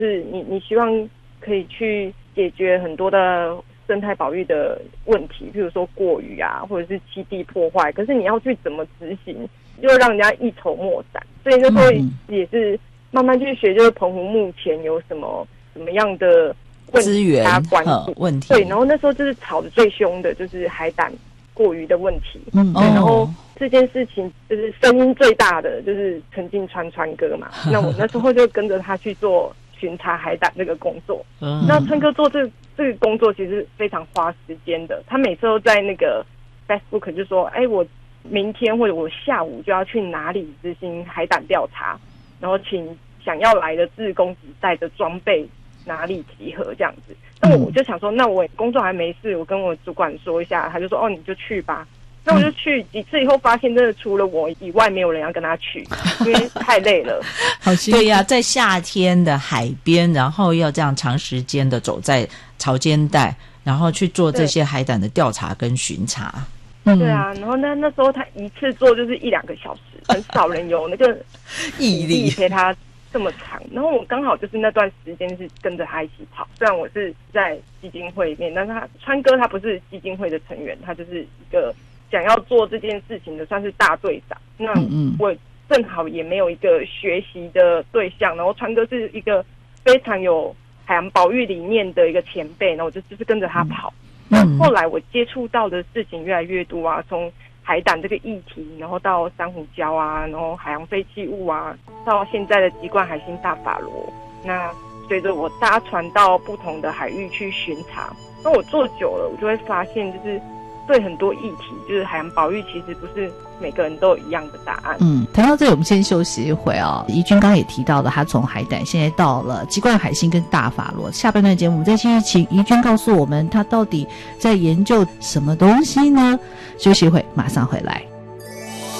是你希望可以去解决很多的生态保育的问题，譬如说过渔啊，或者是栖地破坏，可是你要去怎么执行，就让人家一筹莫展。所以那时候也是慢慢去学，就是澎湖目前有什么样的资源关注问题。 对，然后那时候就是吵得最凶的就是海胆过渔的问题。对，然后这件事情就是声音最大的就是陈进川哥嘛，那我那时候就跟着他去做巡查海胆这个工作。那川哥做这个工作其实非常花时间的，他每次都在那个 Facebook 就说，我明天或者我下午就要去哪里执行海胆调查，然后请想要来的志工带着装备哪里集合这样子。那我就想说，那我工作还没事，我跟我主管说一下，他就说你就去吧。那我就去几次以后，发现真的除了我以外，没有人要跟他去，因为太累了。 好辛苦。对呀，在夏天的海边，然后要这样长时间的走在潮间带，然后去做这些海胆的调查跟巡查。 对啊，然后那时候他一次做就是1-2个小时，很少人有那个毅力陪他这么长。然后我刚好就是那段时间是跟着他一起跑，虽然我是在基金会里面，但是川哥他不是基金会的成员，他就是一个想要做这件事情的算是大队长。那我正好也没有一个学习的对象，然后川哥是一个非常有海洋保育理念的一个前辈，然后我就是跟着他跑。那后来我接触到的事情越来越多啊，从海胆这个议题，然后到珊瑚礁啊，然后海洋废弃物啊，到现在的鸡冠海星大法螺。那随着我搭船到不同的海域去巡查，那我做久了，我就会发现，就是对很多议题，就是海洋保育其实不是每个人都有一样的答案。 谈到这里我们先休息一会啊。怡君刚刚也提到了，他从海胆现在到了鸡冠海星跟大法螺。下半段节目我们再继续请怡君告诉我们，他到底在研究什么东西呢？休息一会，马上回来。